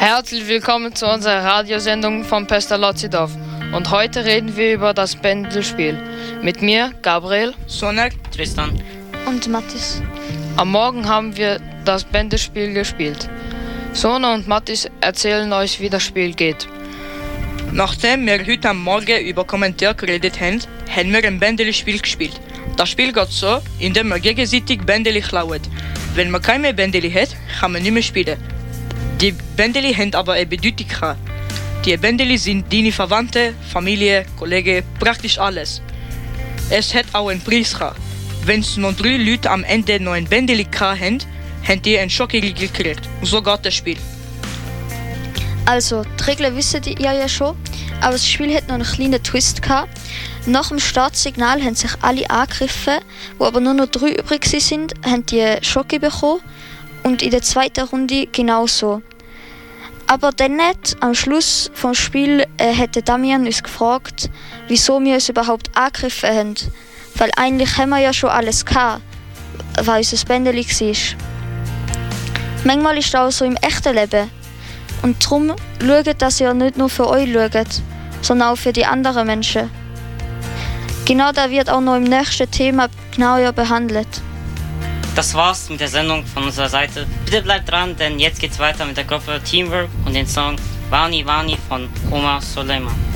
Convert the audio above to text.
Herzlich willkommen zu unserer Radiosendung vom Pestalozzi-Dorf. Und heute reden wir über das Bändelspiel. Mit mir, Gabriel, Sonak, Tristan und Mathis. Am Morgen haben wir das Bändelspiel gespielt. Sona und Mathis erzählen euch, wie das Spiel geht. Nachdem wir heute am Morgen über Kommentare geredet haben, haben wir ein Bändelspiel gespielt. Das Spiel geht so, indem man gegenseitig Bändeli klaut. Wenn man keine mehr Bändeli hat, kann man nicht mehr spielen. Die Bändeli haben aber eine Bedeutung. Die Bändeli sind deine Verwandte, Familie, Kollegen, praktisch alles. Es hat auch einen Preis. Wenn es noch 3 Leute am Ende noch ein Bändeli haben, haben die einen Schokoriegel gekriegt. Und so geht das Spiel. Also, die Regeln wisst ihr ja schon, aber das Spiel hat noch einen kleinen Twist gehabt. Nach dem Startsignal haben sich alle angegriffen, wo aber nur noch 3 übrig sind, haben die Schoki bekommen und in der zweiten Runde genauso. Aber dann nicht, am Schluss des Spiels hat Damian uns gefragt, wieso wir uns überhaupt angegriffen haben. Weil eigentlich haben wir ja schon alles gehabt, weil unser Bändeli war. Manchmal ist das auch so im echten Leben. Und darum schaut, dass ihr nicht nur für euch schaut, sondern auch für die anderen Menschen. Genau das wird auch noch im nächsten Thema genauer behandelt. Das war's mit der Sendung von unserer Seite. Bitte bleibt dran, denn jetzt geht's weiter mit der Gruppe Teamwork und den Song Wani Wani von Omar Soleiman.